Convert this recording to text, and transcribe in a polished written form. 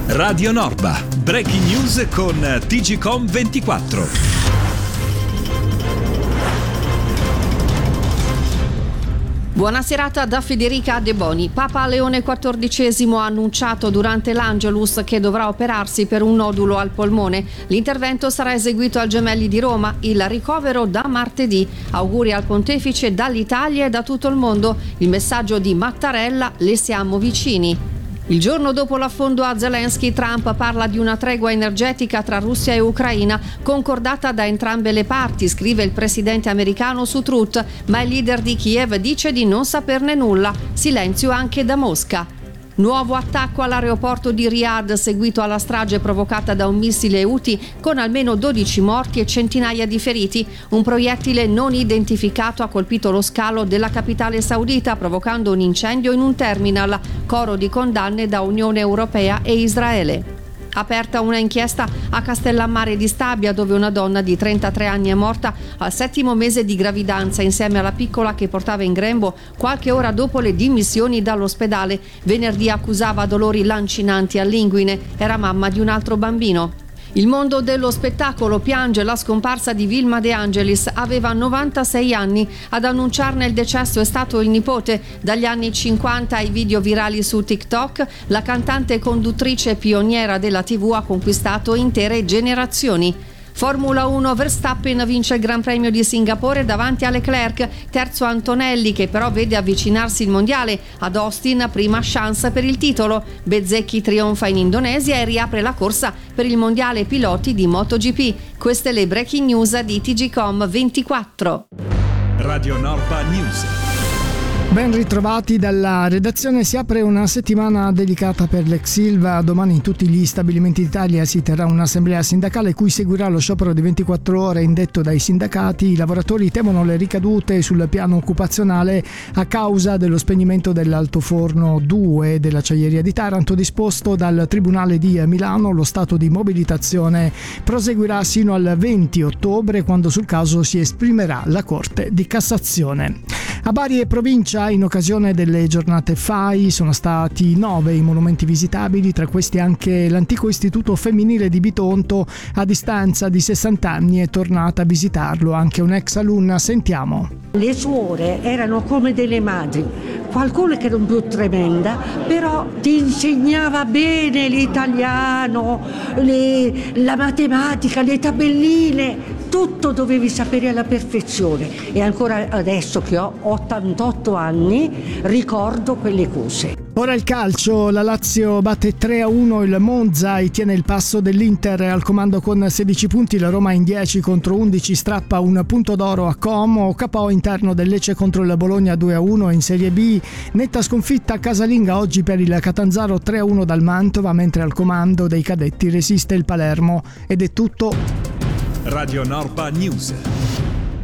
Radio Norba, breaking news con TGcom 24. Buona serata da Federica De Boni. Papa Leone XIV ha annunciato durante l'Angelus che dovrà operarsi per un nodulo al polmone. L'intervento sarà eseguito al Gemelli di Roma, il ricovero da martedì. Auguri al pontefice dall'Italia e da tutto il mondo. Il messaggio di Mattarella: le siamo vicini. Il giorno dopo l'affondo a Zelensky, Trump parla di una tregua energetica tra Russia e Ucraina concordata da entrambe le parti, scrive il presidente americano su Truth, ma il leader di Kiev dice di non saperne nulla. Silenzio anche da Mosca. Nuovo attacco all'aeroporto di Riyadh seguito alla strage provocata da un missile Houthi con almeno 12 morti e centinaia di feriti. Un proiettile non identificato ha colpito lo scalo della capitale saudita provocando un incendio in un terminal. Coro di condanne da Unione Europea e Israele. Aperta una inchiesta a Castellammare di Stabia, dove una donna di 33 anni è morta al 7° mese di gravidanza insieme alla piccola che portava in grembo qualche ora dopo le dimissioni dall'ospedale. Venerdì accusava dolori lancinanti all'inguine, era mamma di un altro bambino. Il mondo dello spettacolo piange la scomparsa di Vilma De Angelis, aveva 96 anni. Ad annunciarne il decesso è stato il nipote. Dagli anni 50 ai video virali su TikTok, la cantante e conduttrice pioniera della TV ha conquistato intere generazioni. Formula 1, Verstappen vince il Gran Premio di Singapore davanti a Leclerc, terzo Antonelli che però vede avvicinarsi il mondiale. Ad Austin prima chance per il titolo. Bezzecchi trionfa in Indonesia e riapre la corsa per il mondiale piloti di MotoGP. Queste le breaking news di TGcom 24. Radio Norba News. Ben ritrovati dalla redazione. Si apre una settimana dedicata per l'ex Ilva. Domani in tutti gli stabilimenti d'Italia si terrà un'assemblea sindacale cui seguirà lo sciopero di 24 ore indetto dai sindacati. I lavoratori temono le ricadute sul piano occupazionale a causa dello spegnimento dell'altoforno 2 dell'acciaieria di Taranto disposto dal Tribunale di Milano. Lo stato di mobilitazione proseguirà sino al 20 ottobre, quando sul caso si esprimerà la Corte di Cassazione. A Bari e provincia, in occasione delle giornate FAI, sono stati 9 i monumenti visitabili, tra questi anche l'antico istituto femminile di Bitonto. A distanza di 60 anni è tornata a visitarlo anche un'ex alunna. Sentiamo. Le suore erano come delle madri, qualcuno che era un più tremenda, però ti insegnava bene l'italiano, la matematica, le tabelline, tutto dovevi sapere alla perfezione. E ancora adesso che ho 88 anni ricordo quelle cose. Ora il calcio, la Lazio batte 3-1 il Monza e tiene il passo dell'Inter al comando con 16 punti, la Roma in 10 contro 11 strappa un punto d'oro a Como, KO interno del Lecce contro il Bologna 2-1 in Serie B, netta sconfitta casalinga oggi per il Catanzaro 3-1 dal Mantova, mentre al comando dei cadetti resiste il Palermo. Ed è tutto. Radio Norba News.